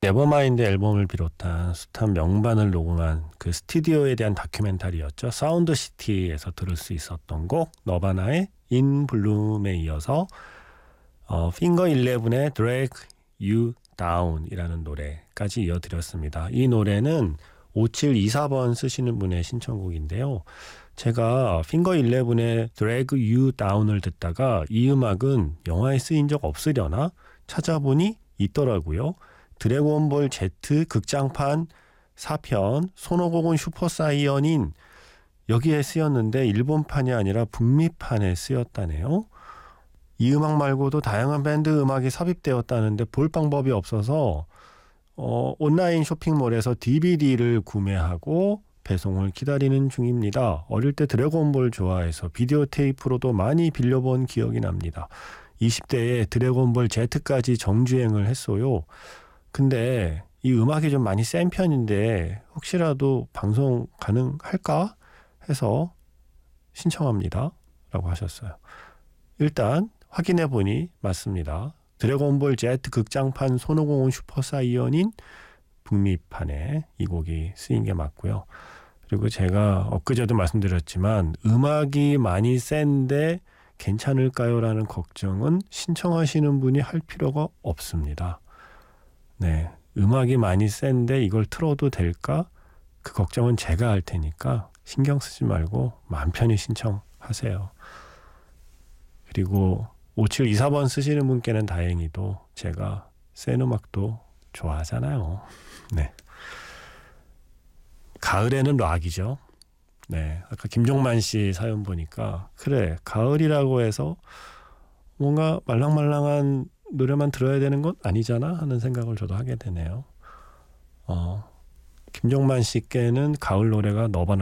네버마인드 앨범을 비롯한 숱한 명반을 녹음한 그 스튜디오에 대한 다큐멘터리였죠. 사운드 시티에서 들을 수 있었던 곡 너바나의 In Bloom에 이어서 핑거 11의 Drag You Down 이라는 노래까지 이어드렸습니다. 이 노래는 5724번 쓰시는 분의 신청곡인데요. 제가 핑거 11의 Drag You Down을 듣다가 이 음악은 영화에 쓰인 적 없으려나 찾아보니 있더라고요. 드래곤볼 Z 극장판 4편 손오공은 슈퍼사이언인 여기에 쓰였는데 일본판이 아니라 북미판에 쓰였다네요. 이 음악 말고도 다양한 밴드 음악이 삽입되었다는데 볼 방법이 없어서 온라인 쇼핑몰에서 DVD를 구매하고 배송을 기다리는 중입니다. 어릴 때 드래곤볼 좋아해서 비디오 테이프로도 많이 빌려본 기억이 납니다. 20대에 드래곤볼 Z까지 정주행을 했어요. 근데 이 음악이 좀 많이 센 편인데 혹시라도 방송 가능할까 해서 신청합니다 라고 하셨어요. 일단 확인해보니 맞습니다. 드래곤볼 Z 극장판 손오공은 슈퍼사이언인 북미판에 이 곡이 쓰인 게 맞고요. 그리고 제가 엊그제도 말씀드렸지만 음악이 많이 센데 괜찮을까요? 라는 걱정은 신청하시는 분이 할 필요가 없습니다. 네, 음악이 많이 센데 이걸 틀어도 될까? 그 걱정은 제가 할 테니까 신경 쓰지 말고 마음 편히 신청하세요. 그리고 5724번 쓰시는 분께는 다행히도 제가 센 음악도 좋아하잖아요. 네. 가을에는 락이죠. 네, 아까 김종만 씨 사연 보니까 그래 가을이라고 해서 뭔가 말랑말랑한 노래만 들어야 되는 건 아니잖아 하는 생각을 저도 하게 되네요. 김종만 씨께는 가을 노래가 너바나